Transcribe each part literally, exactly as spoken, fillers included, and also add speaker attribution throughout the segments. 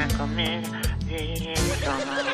Speaker 1: a comer eso.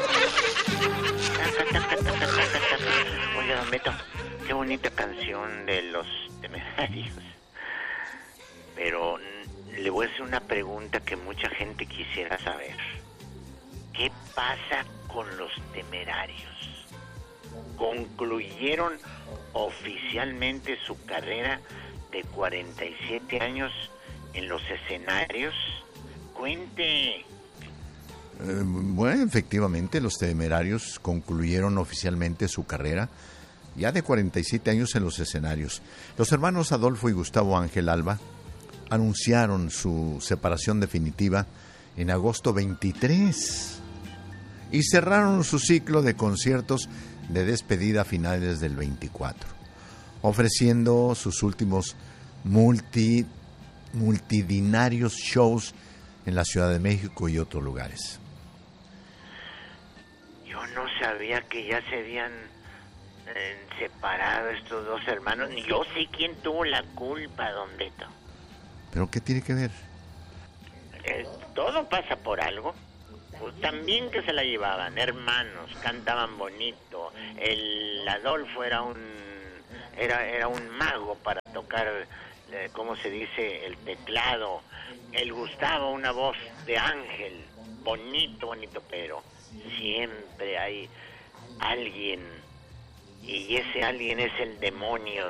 Speaker 1: Oye, don Beto, qué bonita canción de Los Temerarios. Pero le voy a hacer una pregunta que mucha gente quisiera saber. ¿Qué pasa con Los Temerarios? Concluyeron oficialmente su carrera de cuarenta y siete años en los escenarios. Cuente.
Speaker 2: Eh, bueno, efectivamente, Los Temerarios concluyeron oficialmente su carrera ya de cuarenta y siete años en los escenarios. Los hermanos Adolfo y Gustavo Ángel Alba anunciaron su separación definitiva en agosto veintitrés y cerraron su ciclo de conciertos de despedida a finales del veinticuatro, ofreciendo sus últimos multi, multitudinarios shows en la Ciudad de México y otros lugares.
Speaker 1: Yo no sabía que ya se habían eh, separado estos dos hermanos. Ni yo sé quién tuvo la culpa, don Beto.
Speaker 2: ¿Pero qué tiene que ver?
Speaker 1: Eh, todo pasa por algo. Pues también que se la llevaban, hermanos, cantaban bonito. El Adolfo era un era era un mago para tocar, eh, ¿cómo se dice? El teclado. El Gustavo, una voz de ángel, bonito, bonito, pero siempre hay alguien, y ese alguien es el demonio.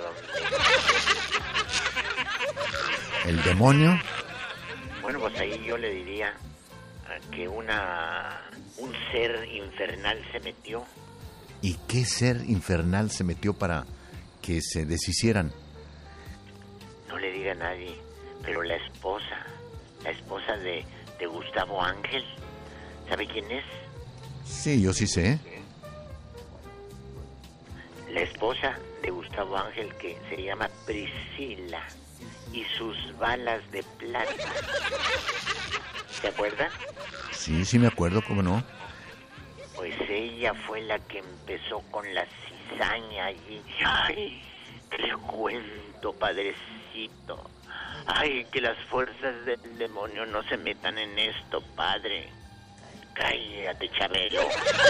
Speaker 2: ¿El demonio?
Speaker 1: Bueno, pues ahí yo le diría que una un ser infernal se metió.
Speaker 2: ¿Y qué ser infernal se metió para que se deshicieran?
Speaker 1: No le diga a nadie, pero la esposa, la esposa de, de Gustavo Ángel, ¿sabe quién es?
Speaker 2: Sí, yo sí sé.
Speaker 1: La esposa de Gustavo Ángel, que se llama Priscila, y sus balas de plata. ¿Se acuerda?
Speaker 2: Sí, sí me acuerdo, ¿cómo no?
Speaker 1: Pues ella fue la que empezó con la cizaña allí. Ay, ¿qué le cuento, padrecito? Ay, que las fuerzas del demonio no se metan en esto, padre. Cállate, Chabelo.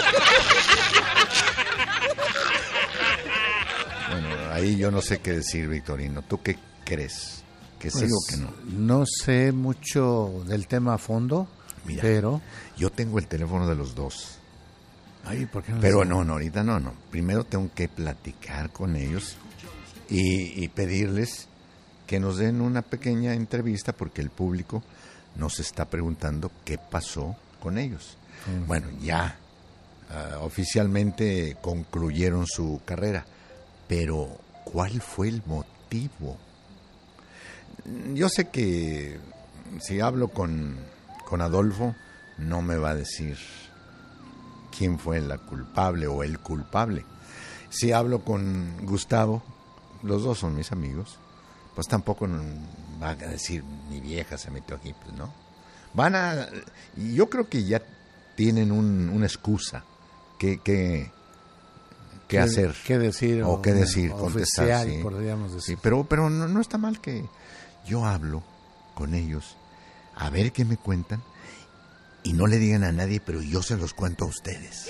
Speaker 2: Bueno, ahí yo no sé qué decir, Victorino. ¿Tú qué crees? ¿Que sí
Speaker 3: Pues,
Speaker 2: o que no?
Speaker 3: No sé mucho del tema a fondo,
Speaker 2: Mira,
Speaker 3: pero...
Speaker 2: yo tengo el teléfono de los dos.
Speaker 3: Ay, ¿por qué no
Speaker 2: Pero
Speaker 3: les-
Speaker 2: no, no, ahorita no, no. Primero tengo que platicar con ellos y, y pedirles que nos den una pequeña entrevista porque el público nos está preguntando qué pasó con ellos. Uh-huh. Bueno, ya uh, oficialmente concluyeron su carrera, pero ¿cuál fue el motivo? Yo sé que si hablo con, con Adolfo, no me va a decir quién fue la culpable o el culpable. Si hablo con Gustavo, los dos son mis amigos, pues tampoco va a decir mi vieja se metió aquí, pues no. Van a, yo creo que ya tienen un, una excusa que, que, que hacer,
Speaker 3: qué decir
Speaker 2: o qué decir, contestar,
Speaker 3: oficial,
Speaker 2: sí.
Speaker 3: podríamos decir.
Speaker 2: Sí, pero, pero no, no está mal que yo hablo con ellos a ver qué me cuentan y no le digan a nadie, pero yo se los cuento a ustedes.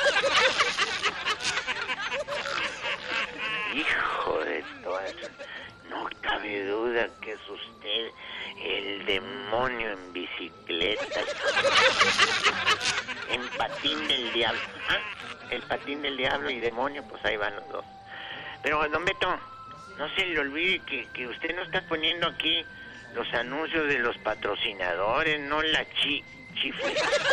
Speaker 1: Hijo de todas, no cabe duda que es usted el demonio en bicicleta, en patín del diablo. ¿Ah? El patín del diablo y demonio, pues ahí van los dos. Pero, don Beto, no se le olvide que, que usted no está poniendo aquí los anuncios de los patrocinadores, no la chi, chifle.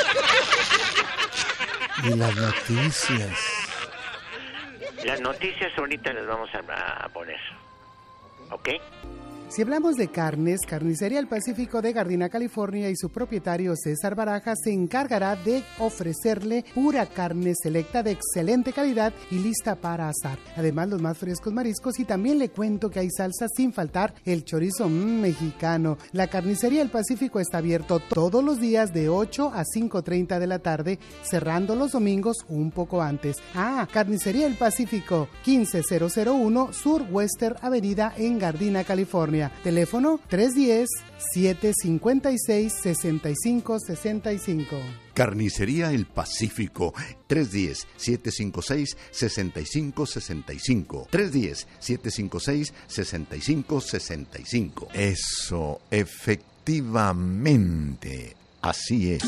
Speaker 3: Y las noticias.
Speaker 1: Las noticias ahorita las vamos a, a poner, ¿ok?
Speaker 4: Si hablamos de carnes, Carnicería El Pacífico de Gardena, California, y su propietario César Barajas se encargará de ofrecerle pura carne selecta de excelente calidad y lista para asar. Además, los más frescos mariscos, y también le cuento que hay salsa sin faltar el chorizo mmm, mexicano. La Carnicería El Pacífico está abierto todos los días de ocho a cinco treinta de la tarde, cerrando los domingos un poco antes. Ah, Carnicería El Pacífico, quince mil uno Sur Western Avenida en Gardena, California. California. Teléfono tres uno cero, siete cinco seis, seis cinco seis cinco.
Speaker 2: Carnicería El Pacífico, tres uno cero, siete cinco seis, seis cinco seis cinco. tres uno cero, siete cinco seis, seis cinco seis cinco. Eso, efectivamente, así es.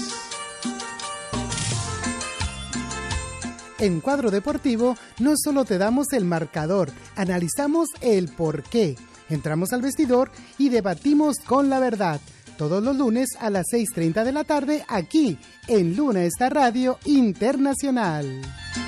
Speaker 4: En Cuadro Deportivo no solo te damos el marcador, analizamos el porqué. Entramos al vestidor y debatimos con la verdad. Todos los lunes a las seis treinta de la tarde aquí en Luna Star Radio Internacional.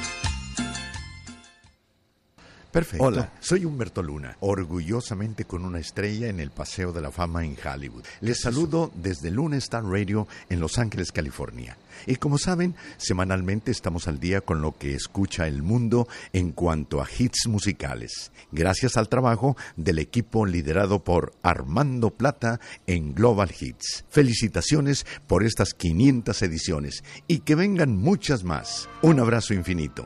Speaker 2: Perfecto. Hola, soy Humberto Luna, orgullosamente con una estrella en el Paseo de la Fama en Hollywood. Les saludo desde Luna Star Radio en Los Ángeles, California. Y como saben, semanalmente estamos al día con lo que escucha el mundo en cuanto a hits musicales, gracias al trabajo del equipo liderado por Armando Plata en Global Hits. Felicitaciones por estas quinientas ediciones y que vengan muchas más. Un abrazo infinito.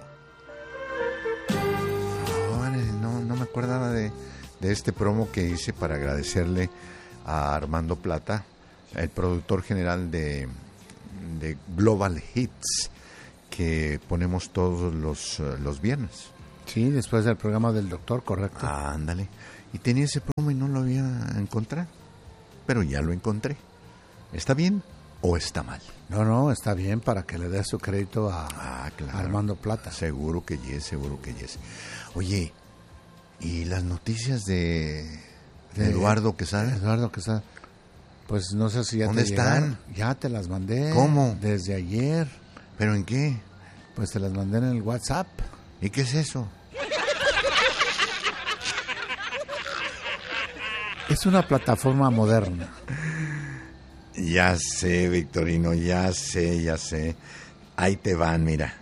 Speaker 3: No me acordaba de, de este promo que hice para agradecerle a Armando Plata, el productor general de, de Global Hits, que ponemos todos los, los viernes.
Speaker 4: Sí, después del programa del doctor, correcto.
Speaker 2: Ah, ándale. Y tenía ese promo y no lo había encontrado, pero ya lo encontré. ¿Está bien o está mal?
Speaker 3: No, no, está bien para que le dé su crédito a,
Speaker 2: ah, claro.
Speaker 3: a Armando Plata.
Speaker 2: Seguro que yes, seguro que yes. Oye, ¿y las noticias de, de Eduardo Quesada?
Speaker 3: Eduardo Quesada. Pues no sé si ya
Speaker 2: ¿Dónde
Speaker 3: te
Speaker 2: están?
Speaker 3: llegaron. Ya te las mandé.
Speaker 2: ¿Cómo?
Speaker 3: Desde ayer.
Speaker 2: ¿Pero en qué?
Speaker 3: Pues te las mandé en el WhatsApp.
Speaker 2: ¿Y qué es eso?
Speaker 3: Es una plataforma moderna.
Speaker 2: Ya sé, Victorino, ya sé, ya sé. Ahí te van, mira.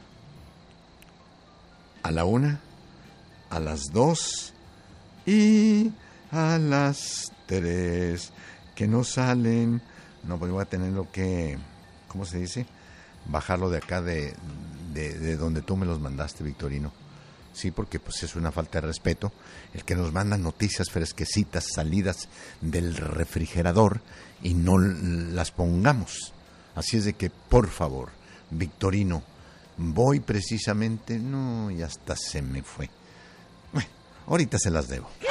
Speaker 2: A la una, a las dos y a las tres, que no salen. No, pues voy a tenerlo que, ¿cómo se dice? Bajarlo de acá de, de, de donde tú me los mandaste, Victorino. Sí, porque pues es una falta de respeto el que nos mandan noticias fresquecitas salidas del refrigerador y no las pongamos. Así es de que, por favor, Victorino, voy precisamente, no, y hasta se me fue. Bueno, ahorita se las debo.